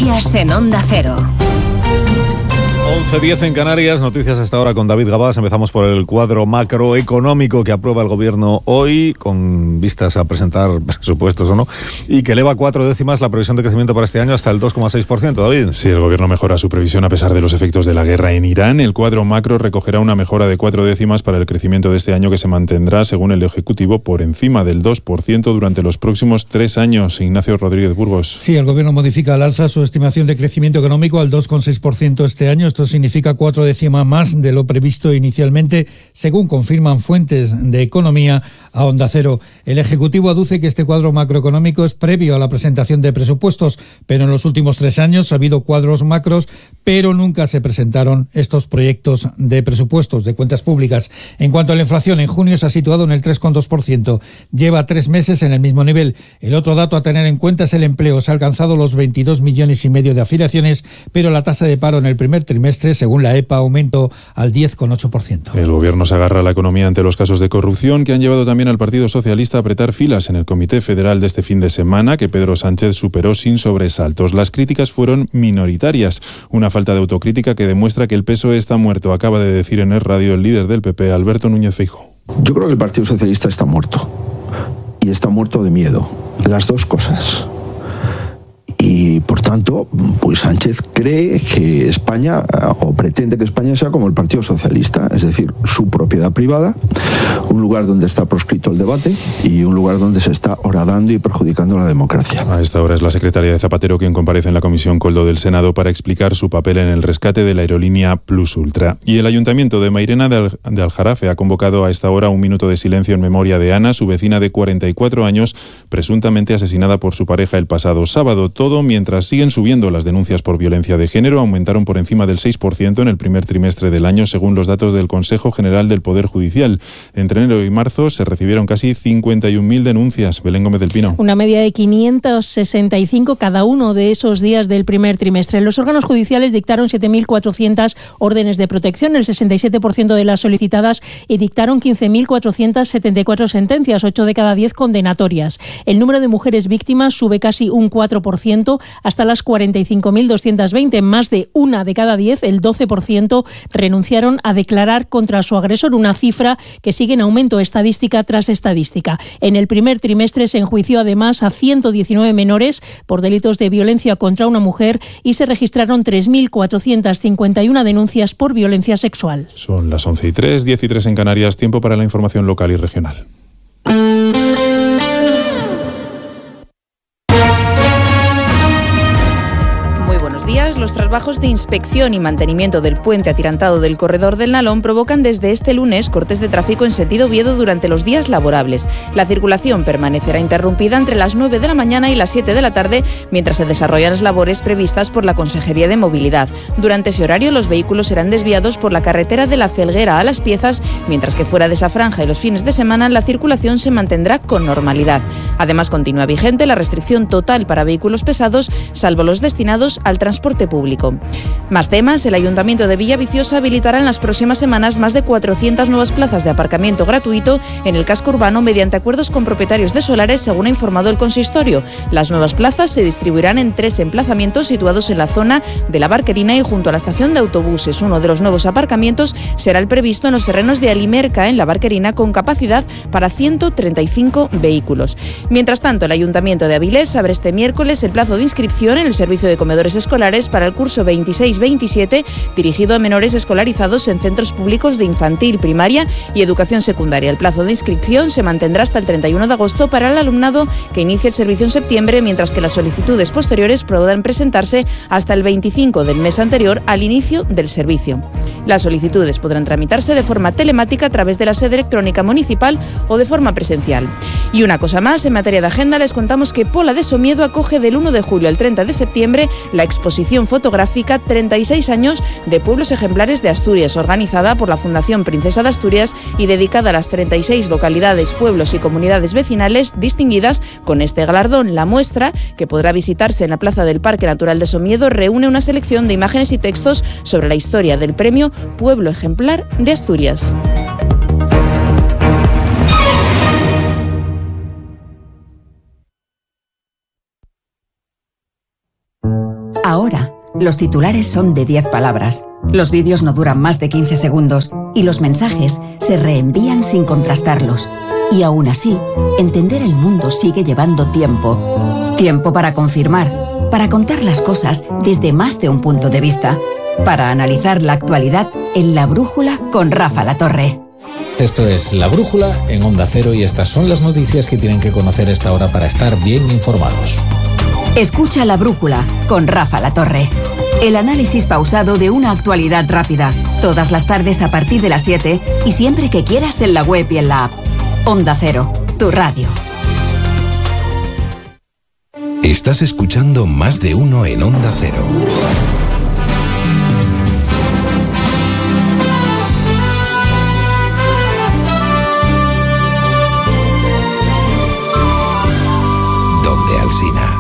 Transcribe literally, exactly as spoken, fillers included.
Noticias en Onda Cero. once diez en Canarias, noticias hasta ahora con David Gabás. Empezamos por el cuadro macroeconómico que aprueba el gobierno hoy, con vistas a presentar presupuestos o no, y que eleva cuatro décimas la previsión de crecimiento para este año hasta el dos coma seis por ciento, David. Sí, el gobierno mejora su previsión a pesar de los efectos de la guerra en Irán. El cuadro macro recogerá una mejora de cuatro décimas para el crecimiento de este año, que se mantendrá, según el Ejecutivo, por encima del dos por ciento durante los próximos tres años. Ignacio Rodríguez Burgos. Sí, el gobierno modifica al alza su estimación de crecimiento económico al dos coma seis por ciento este año. Esto significa cuatro décimas más de lo previsto inicialmente, según confirman fuentes de economía a Onda Cero. El Ejecutivo aduce que este cuadro macroeconómico es previo a la presentación de presupuestos, pero en los últimos tres años ha habido cuadros macros, pero nunca se presentaron estos proyectos de presupuestos, de cuentas públicas. En cuanto a la inflación, en junio se ha situado en el tres coma dos por ciento. Lleva tres meses en el mismo nivel. El otro dato a tener en cuenta es el empleo. Se ha alcanzado los veintidós millones y medio de afiliaciones, pero la tasa de paro en el primer trimestre, según la E P A, aumentó al diez coma ocho por ciento. El gobierno se agarra a la economía ante los casos de corrupción que han llevado también al Partido Socialista a apretar filas en el Comité Federal de este fin de semana, que Pedro Sánchez superó sin sobresaltos. Las críticas fueron minoritarias, una falta de autocrítica que demuestra que el P S O E está muerto, acaba de decir en el radio el líder del P P, Alberto Núñez Feijóo. Yo creo que el Partido Socialista está muerto, y está muerto de miedo, las dos cosas. Y por tanto, pues Sánchez cree que España, o pretende que España sea como el Partido Socialista, es decir, su propiedad privada, un lugar donde está proscrito el debate y un lugar donde se está horadando y perjudicando la democracia. A esta hora es la secretaria de Zapatero quien comparece en la Comisión Coldo del Senado para explicar su papel en el rescate de la aerolínea Plus Ultra. Y el Ayuntamiento de Mairena de, Al- de Aljarafe ha convocado a esta hora un minuto de silencio en memoria de Ana, su vecina de cuarenta y cuatro años, presuntamente asesinada por su pareja el pasado sábado. Todo mientras siguen subiendo las denuncias por violencia de género, aumentaron por encima del seis por ciento en el primer trimestre del año, según los datos del Consejo General del Poder Judicial. Entre enero y marzo se recibieron casi cincuenta y un mil denuncias. Belén Gómez del Pino. Una media de quinientos sesenta y cinco cada uno de esos días del primer trimestre. Los órganos judiciales dictaron siete mil cuatrocientas órdenes de protección, el sesenta y siete por ciento de las solicitadas, y dictaron quince mil cuatrocientas setenta y cuatro sentencias, ocho de cada diez condenatorias. El número de mujeres víctimas sube casi un cuatro por ciento hasta las cuarenta y cinco mil doscientas veinte. Más de una de cada diez, el doce por ciento, renunciaron a declarar contra su agresor, una cifra que sigue en aumento estadística tras estadística. En el primer trimestre se enjuició además a ciento diecinueve menores por delitos de violencia contra una mujer y se registraron tres mil cuatrocientas cincuenta y una denuncias por violencia sexual. Son las once y tres, diez y tres en Canarias, tiempo para la información local y regional. Los trabajos de inspección y mantenimiento del puente atirantado del corredor del Nalón provocan desde este lunes cortes de tráfico en sentido Oviedo durante los días laborables. La circulación permanecerá interrumpida entre las nueve de la mañana y las siete de la tarde mientras se desarrollan las labores previstas por la Consejería de Movilidad. Durante ese horario los vehículos serán desviados por la carretera de la Felguera a Las Piezas, mientras que fuera de esa franja y los fines de semana la circulación se mantendrá con normalidad. Además, continúa vigente la restricción total para vehículos pesados, salvo los destinados al transporte público. Más temas, el Ayuntamiento de Villaviciosa habilitará en las próximas semanas más de cuatrocientas nuevas plazas de aparcamiento gratuito en el casco urbano mediante acuerdos con propietarios de solares, según ha informado el consistorio. Las nuevas plazas se distribuirán en tres emplazamientos situados en la zona de la Barquerina y junto a la estación de autobuses. Uno de los nuevos aparcamientos será el previsto en los terrenos de Alimerca, en la Barquerina, con capacidad para ciento treinta y cinco vehículos. Mientras tanto, el Ayuntamiento de Avilés abre este miércoles el plazo de inscripción en el servicio de comedores escolares para el curso veintiséis veintisiete, dirigido a menores escolarizados en centros públicos de infantil, primaria y educación secundaria. El plazo de inscripción se mantendrá hasta el treinta y uno de agosto para el alumnado que inicie el servicio en septiembre, mientras que las solicitudes posteriores podrán presentarse hasta el veinticinco del mes anterior al inicio del servicio. Las solicitudes podrán tramitarse de forma telemática a través de la sede electrónica municipal o de forma presencial. Y una cosa más, en materia de agenda les contamos que Pola de Somiedo acoge del uno de julio al treinta de septiembre la exposición fotográfica treinta y seis años de pueblos ejemplares de Asturias, organizada por la Fundación Princesa de Asturias y dedicada a las treinta y seis localidades, pueblos y comunidades vecinales distinguidas con este galardón. La muestra, que podrá visitarse en la Plaza del Parque Natural de Somiedo, reúne una selección de imágenes y textos sobre la historia del premio Pueblo Ejemplar de Asturias. Ahora, los titulares son de diez palabras, los vídeos no duran más de quince segundos y los mensajes se reenvían sin contrastarlos. Y aún así, entender el mundo sigue llevando tiempo. Tiempo para confirmar, para contar las cosas desde más de un punto de vista, para analizar la actualidad en La Brújula con Rafa La Torre. Esto es La Brújula en Onda Cero y estas son las noticias que tienen que conocer a esta hora para estar bien informados. Escucha La Brújula con Rafa La Torre. El análisis pausado de una actualidad rápida. Todas las tardes a partir de las siete y siempre que quieras en la web y en la app. Onda Cero, tu radio. Estás escuchando Más de Uno en Onda Cero. Donde Alsina.